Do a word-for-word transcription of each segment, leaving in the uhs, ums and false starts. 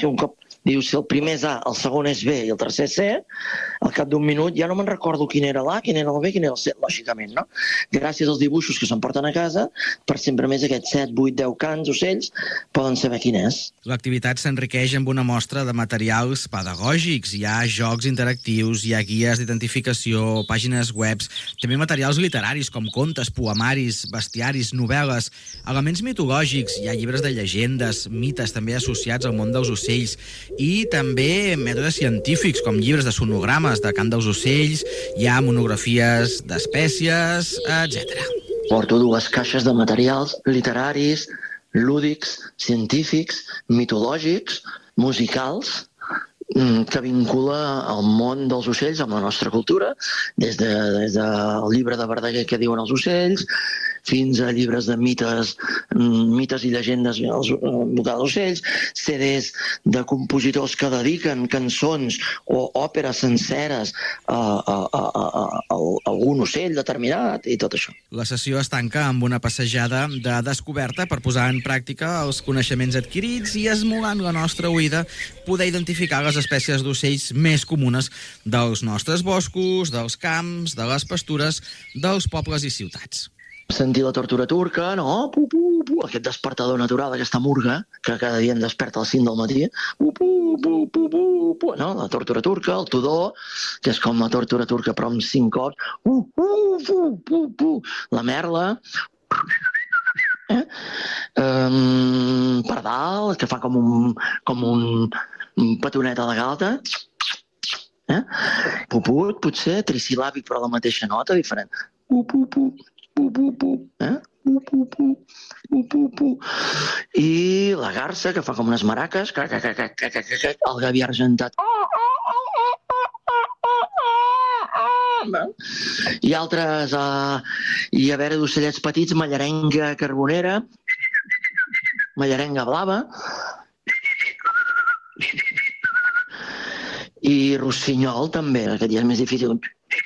que un cop dius si el primer és A, el segon és B i el tercer és C, al cap d'un minut ja no me'n recordo quin era l'A, quin era el B, quin era el C, lògicament, no? Gràcies als dibuixos que s'emporten a casa, per sempre més aquests set, vuit, deu cants, ocells, poden saber quin és. L'activitat s'enriqueix amb una mostra de materials pedagògics. Hi ha jocs interactius, hi ha guies d'identificació, pàgines webs, també materials literaris com contes, poemaris, bestiaris, novel·les, elements mitològics, hi ha llibres de llegendes, mites també associats al món dels ocells, i també mètodes científics com llibres de sonogrames de cant dels ocells, hi ha monografies d'espècies, etcètera. Porto dues caixes de materials literaris, lúdics, científics, mitològics, musicals, que vincula el món dels ocells amb la nostra cultura, des, de, des del llibre de Verdaguer que diuen els ocells, fins a llibres de mites, mites i llegendes voltant dels ocells, C Ds de compositors que dediquen cançons o òperes senceres a, a, a, a, a algun ocell determinat i tot això. La sessió es tanca amb una passejada de descoberta per posar en pràctica els coneixements adquirits i, esmolant la nostra oïda, poder identificar les espècies d'ocells més comunes dels nostres boscos, dels camps, de les pastures, dels pobles i ciutats. Sentir la tortura turca, no? Pu, pu, pu, aquest despertador natural, aquesta murga, que cada dia em desperta a les cinc del matí. Pu, pu, pu, pu, pu, pu, no? La tortura turca, el tudor, que és com la tortura turca però amb cinc cops. Pu, pu, pu, pu, pu. La merla. Eh? Um, pardal, que fa com un, com un, un petonet a la galta. Eh? Puput, potser, trisil·làbic, però la mateixa nota, diferent. Pu, pu, pu. Pu, pu, pu, eh? Pu, pu, pu, pu, pu, pu. I la garça, que fa com unes maraques, cac, cac, cac, cac, cac, cac, el gavi argentat. I altres, uh, i a veure, d'ocellets petits, mallarenga carbonera, mallarenga blava, i rossinyol també, aquest dia és més difícil.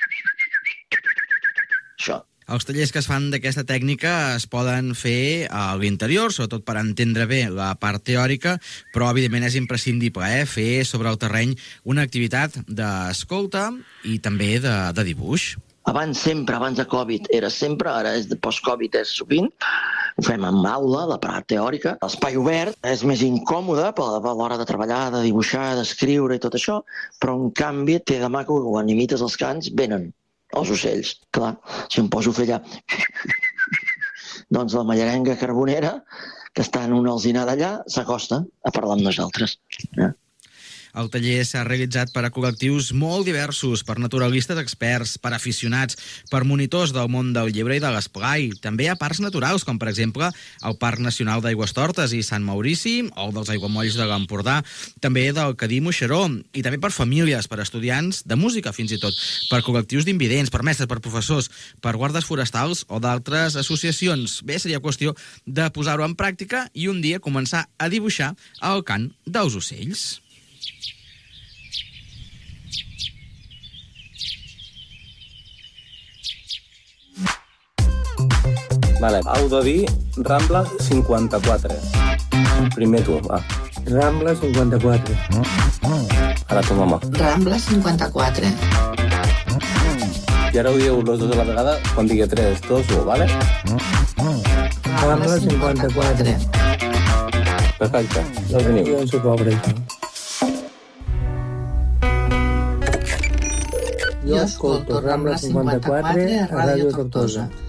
Això. Els tallers que es fan d'aquesta tècnica es poden fer a l'interior, sobretot per entendre bé la part teòrica, però evidentment és imprescindible eh, fer sobre el terreny una activitat d'escolta i també de, de dibuix. Abans sempre, abans de Covid, era sempre, ara és de post-Covid, és sovint. Ho fem en aula, la part teòrica. L'espai obert és més incòmode a l'hora de treballar, de dibuixar, d'escriure i tot això, però en canvi té de maco que quan imites els cants venen els ocells. Clar, si em poso a fer allà doncs la mallarenga carbonera, que està en una alzinada allà, s'acosta a parlar amb nosaltres. Eh? El taller s'ha realitzat per a col·lectius molt diversos, per naturalistes experts, per aficionats, per monitors del món del llebre i de l'esplai. També hi ha parcs naturals, com per exemple el Parc Nacional d'Aigüestortes i Sant Maurici, o dels aiguamolls de l'Empordà, també del Cadí Moixeró, i també per famílies, per estudiants de música fins i tot, per col·lectius d'invidents, per mestres, per professors, per guardes forestals o d'altres associacions. Bé, seria qüestió de posar-ho en pràctica i un dia començar a dibuixar el cant dels ocells. Vale, heu de dir Rambla cinquanta-quatre. Primer tu, va. Rambla cinquanta-quatre. Ara tu, mama. Rambla cinquanta-quatre. I ara ho dieu los dos a la vegada quan digui tres, dos, u, vale? Rambla cinquanta-quatre. Perfecte, ja ho tenim. Jo soc pobre. Jo escolto Rambla cinquanta-quatre a Ràdio Tortosa.